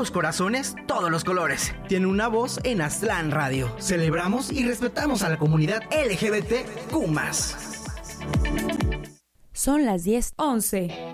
los corazones, todos los colores. Tiene una voz en Aztlán Radio. Celebramos y respetamos a la comunidad LGBTQ+. Son las 10:11.